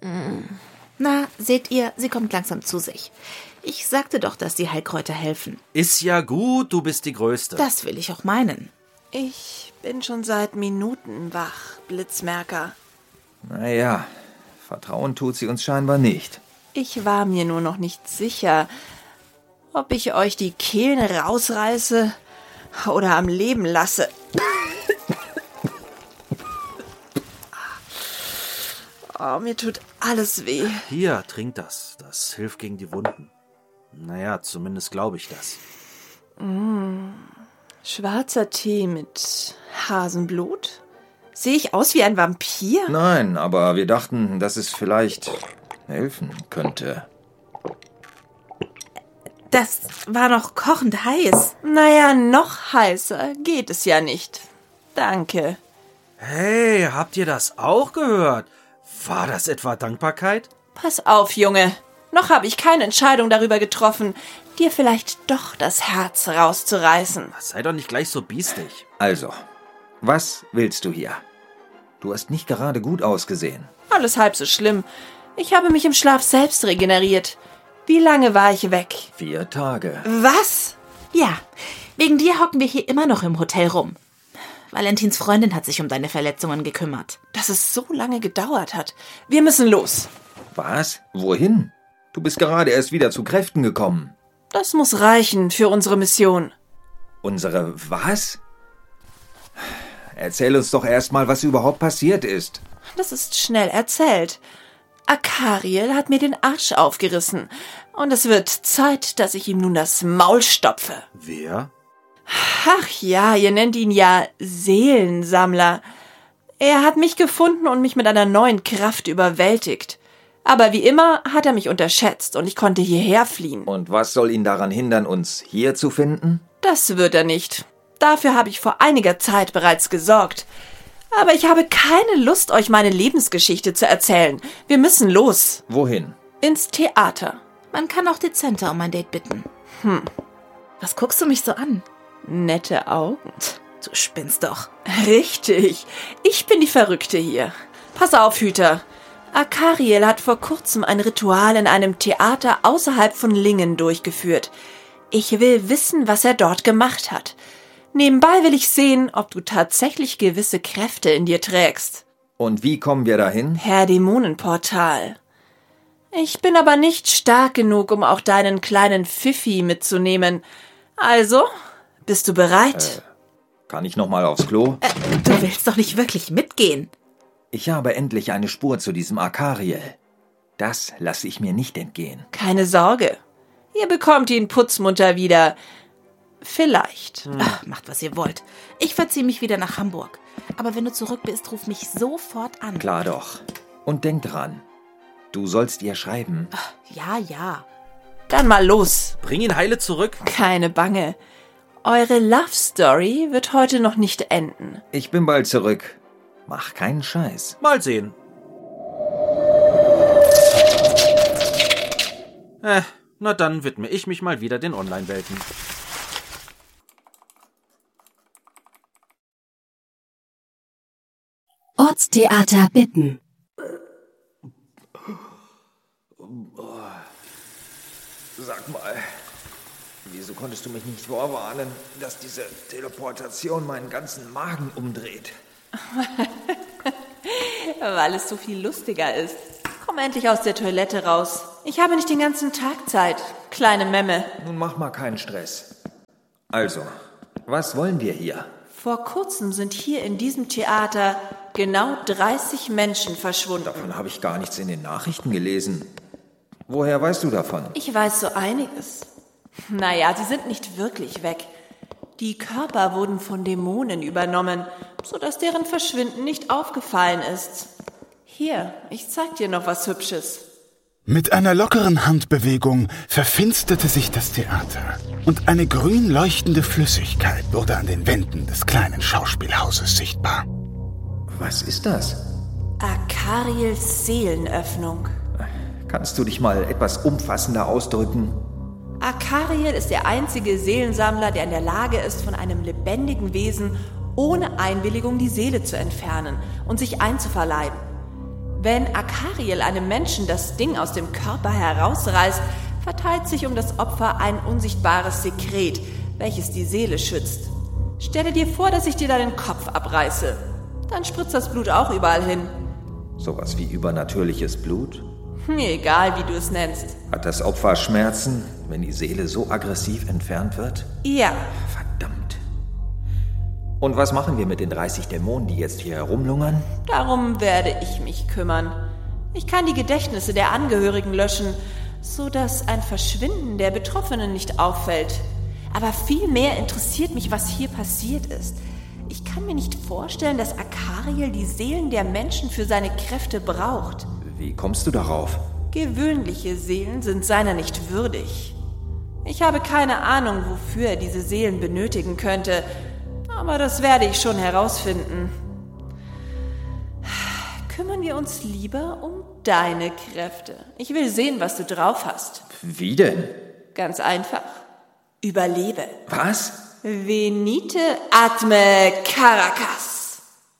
Na, seht ihr, sie kommt langsam zu sich. Ich sagte doch, dass die Heilkräuter helfen. Ist ja gut, du bist die Größte. Das will ich auch meinen. Ich bin schon seit Minuten wach, Blitzmerker. Naja, vertrauen tut sie uns scheinbar nicht. Ich war mir nur noch nicht sicher, ob ich euch die Kehlen rausreiße oder am Leben lasse. Oh, mir tut alles weh. Hier, trink das. Das hilft gegen die Wunden. Naja, zumindest glaube ich das. Schwarzer Tee mit Hasenblut? Sehe ich aus wie ein Vampir? Nein, aber wir dachten, dass es vielleicht helfen könnte. Das war noch kochend heiß. Naja, noch heißer geht es ja nicht. Danke. Hey, habt ihr das auch gehört? War das etwa Dankbarkeit? Pass auf, Junge. Noch habe ich keine Entscheidung darüber getroffen, dir vielleicht doch das Herz rauszureißen. Sei doch nicht gleich so biestig. Also, was willst du hier? Du hast nicht gerade gut ausgesehen. Alles halb so schlimm. Ich habe mich im Schlaf selbst regeneriert. Wie lange war ich weg? 4 Tage. Was? Ja, wegen dir hocken wir hier immer noch im Hotel rum. Valentins Freundin hat sich um deine Verletzungen gekümmert. Dass es so lange gedauert hat. Wir müssen los. Was? Wohin? Du bist gerade erst wieder zu Kräften gekommen. Das muss reichen für unsere Mission. Unsere was? Erzähl uns doch erstmal, was überhaupt passiert ist. Das ist schnell erzählt. Akariel hat mir den Arsch aufgerissen. Und es wird Zeit, dass ich ihm nun das Maul stopfe. Wer? Ach ja, ihr nennt ihn ja Seelensammler. Er hat mich gefunden und mich mit einer neuen Kraft überwältigt. Aber wie immer hat er mich unterschätzt und ich konnte hierher fliehen. Und was soll ihn daran hindern, uns hier zu finden? Das wird er nicht. Dafür habe ich vor einiger Zeit bereits gesorgt. Aber ich habe keine Lust, euch meine Lebensgeschichte zu erzählen. Wir müssen los. Wohin? Ins Theater. Man kann auch dezenter um ein Date bitten. Was guckst du mich so an? Nette Augen. Du spinnst doch. Richtig. Ich bin die Verrückte hier. Pass auf, Hüter. Akariel hat vor kurzem ein Ritual in einem Theater außerhalb von Lingen durchgeführt. Ich will wissen, was er dort gemacht hat. Nebenbei will ich sehen, ob du tatsächlich gewisse Kräfte in dir trägst. Und wie kommen wir dahin? Per Dämonenportal. Ich bin aber nicht stark genug, um auch deinen kleinen Pfiffi mitzunehmen. Also, bist du bereit? Kann ich noch mal aufs Klo? Du willst doch nicht wirklich mitgehen. Ich habe endlich eine Spur zu diesem Akariel. Das lasse ich mir nicht entgehen. Keine Sorge. Ihr bekommt ihn putzmunter wieder. Vielleicht. Ach, macht, was ihr wollt. Ich verziehe mich wieder nach Hamburg. Aber wenn du zurück bist, ruf mich sofort an. Klar doch. Und denk dran, du sollst ihr schreiben. Ja. Dann mal los. Bring ihn heile zurück. Keine Bange. Eure Love Story wird heute noch nicht enden. Ich bin bald zurück. Mach keinen Scheiß. Mal sehen. Na dann widme ich mich mal wieder den Online-Welten. Ortstheater Bitten. Sag mal, wieso konntest du mich nicht vorwarnen, dass diese Teleportation meinen ganzen Magen umdreht? Weil es so viel lustiger ist. Komm endlich aus der Toilette raus. Ich habe nicht den ganzen Tag Zeit, kleine Memme. Nun mach mal keinen Stress. Also, was wollen wir hier? Vor kurzem sind hier in diesem Theater genau 30 Menschen verschwunden. Davon habe ich gar nichts in den Nachrichten gelesen. Woher weißt du davon? Ich weiß so einiges. Naja, sie sind nicht wirklich weg. Die Körper wurden von Dämonen übernommen, sodass deren Verschwinden nicht aufgefallen ist. Hier, ich zeig dir noch was Hübsches. Mit einer lockeren Handbewegung verfinsterte sich das Theater und eine grün leuchtende Flüssigkeit wurde an den Wänden des kleinen Schauspielhauses sichtbar. Was ist das? Akariels Seelenöffnung. Kannst du dich mal etwas umfassender ausdrücken? Akariel ist der einzige Seelensammler, der in der Lage ist, von einem lebendigen Wesen ohne Einwilligung die Seele zu entfernen und sich einzuverleiben. Wenn Akariel einem Menschen das Ding aus dem Körper herausreißt, verteilt sich um das Opfer ein unsichtbares Sekret, welches die Seele schützt. Stelle dir vor, dass ich dir deinen Kopf abreiße. Dann spritzt das Blut auch überall hin. Sowas wie übernatürliches Blut? Egal, wie du es nennst. Hat das Opfer Schmerzen, wenn die Seele so aggressiv entfernt wird? Ja. Verdammt. Und was machen wir mit den 30 Dämonen, die jetzt hier herumlungern? Darum werde ich mich kümmern. Ich kann die Gedächtnisse der Angehörigen löschen, so dass ein Verschwinden der Betroffenen nicht auffällt. Aber viel mehr interessiert mich, was hier passiert ist. Ich kann mir nicht vorstellen, dass Akariel die Seelen der Menschen für seine Kräfte braucht. Wie kommst du darauf? Gewöhnliche Seelen sind seiner nicht würdig. Ich habe keine Ahnung, wofür er diese Seelen benötigen könnte, aber das werde ich schon herausfinden. Kümmern wir uns lieber um deine Kräfte. Ich will sehen, was du drauf hast. Wie denn? Ganz einfach. Überlebe. Was? Venite atme Caracas.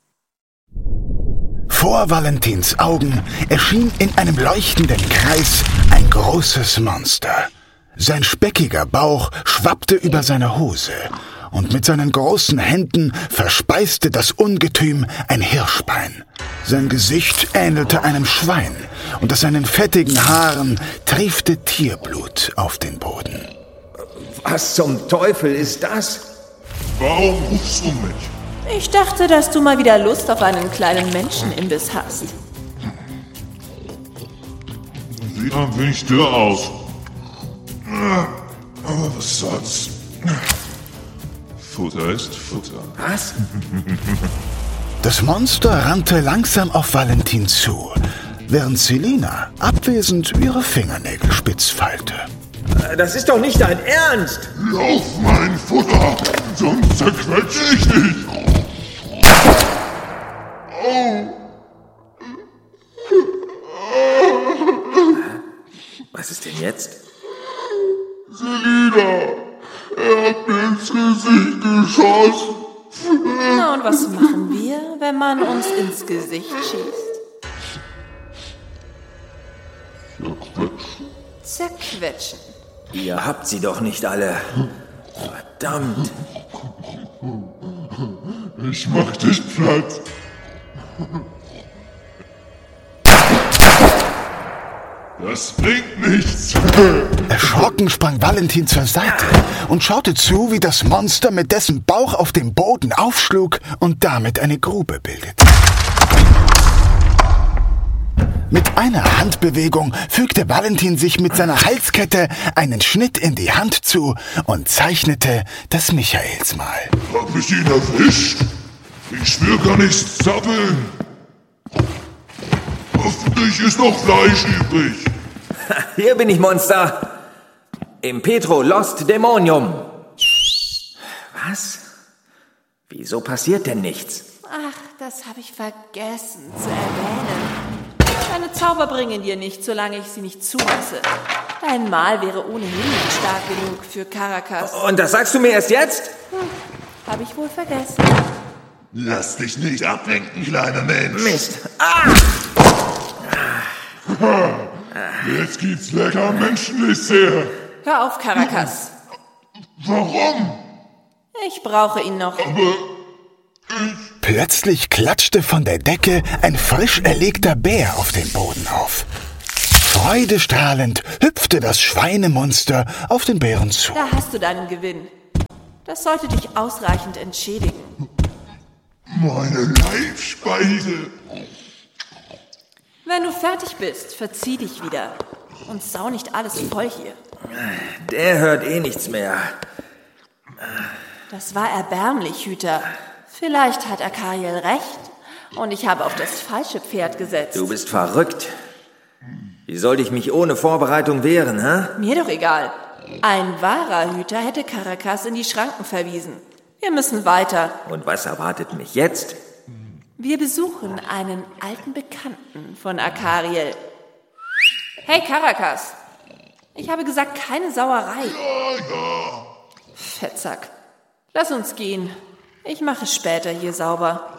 Vor Valentins Augen erschien in einem leuchtenden Kreis ein großes Monster. Sein speckiger Bauch schwappte über seine Hose und mit seinen großen Händen verspeiste das Ungetüm ein Hirschbein. Sein Gesicht ähnelte einem Schwein und aus seinen fettigen Haaren triefte Tierblut auf den Boden. Was zum Teufel ist das? Warum rufst du mich? Ich dachte, dass du mal wieder Lust auf einen kleinen Menschenimbiss hast. Sieht ein wenig dürr aus. Aber was soll's? Futter ist Futter. Was? Das Monster rannte langsam auf Valentin zu, während Selina abwesend ihre Fingernägel spitz feilte. Das ist doch nicht dein Ernst! Lauf mein Futter, sonst zerquetsche ich dich! Was ist denn jetzt? Selina, er hat mir ins Gesicht geschossen. Na, und was machen wir, wenn man uns ins Gesicht schießt? Zerquetschen. Ihr habt sie doch nicht alle. Verdammt. Ich mach dich platt. Das bringt nichts. Erschrocken sprang Valentin zur Seite und schaute zu, wie das Monster mit dessen Bauch auf dem Boden aufschlug und damit eine Grube bildete. Mit einer Handbewegung fügte Valentin sich mit seiner Halskette einen Schnitt in die Hand zu und zeichnete das Michaelsmal. Hab ich ihn erwischt? Ich will gar nichts zappeln. Hoffentlich ist noch Fleisch übrig. Hier bin ich, Monster. Im Petro Lost Dämonium. Was? Wieso passiert denn nichts? Ach, das habe ich vergessen zu erwähnen. Deine Zauber bringen dir nichts, solange ich sie nicht zulasse. Dein Mal wäre ohnehin nicht stark genug für Caracas. Und das sagst du mir erst jetzt? Habe ich wohl vergessen. Lass dich nicht ablenken, kleiner Mensch. Mist. Jetzt gibt's lecker Menschendessert. Hör auf, Caracas. Warum? Ich brauche ihn noch. Plötzlich klatschte von der Decke ein frisch erlegter Bär auf den Boden auf. Freudestrahlend hüpfte das Schweinemonster auf den Bären zu. Da hast du deinen Gewinn. Das sollte dich ausreichend entschädigen. Meine Leibspeise. Wenn du fertig bist, verzieh dich wieder. Und sau nicht alles voll hier. Der hört eh nichts mehr. Das war erbärmlich, Hüter. Vielleicht hat Akariel recht und ich habe auf das falsche Pferd gesetzt. Du bist verrückt. Wie sollte ich mich ohne Vorbereitung wehren, hä? Mir doch egal. Ein wahrer Hüter hätte Caracas in die Schranken verwiesen. Wir müssen weiter. Und was erwartet mich jetzt? Wir besuchen einen alten Bekannten von Akariel. Hey, Caracas. Ich habe gesagt, keine Sauerei. Ja. Fettsack. Lass uns gehen. Ich mache es später hier sauber.